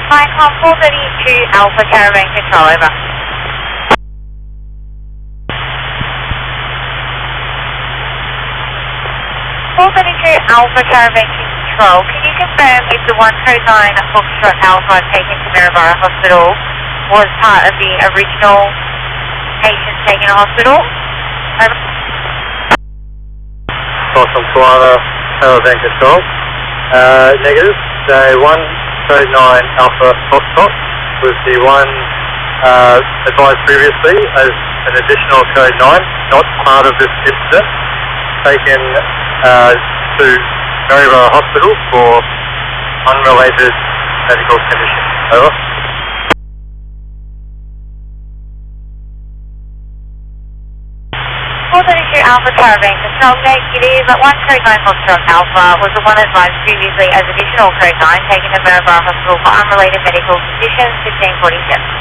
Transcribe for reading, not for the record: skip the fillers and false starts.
Viacom 432 Alpha Caravan Control, over. 432 Alpha Caravan Control, can you confirm if the 139 Foxtrot Alpha taken to Maryborough Hospital was part of the original patients taken to hospital? Over. Boston Koala, Caravan Control. Negative. So 139 Alpha Foxtrot was the one advised previously as an additional code 9, not part of this incident, taken to Maryborough Hospital for unrelated medical condition. Over. Alpha Caravan Control, negative. 139 Foxtrot Alpha was the one advised previously as additional code 9 taken to Maryborough Hospital for unrelated medical conditions, 1547.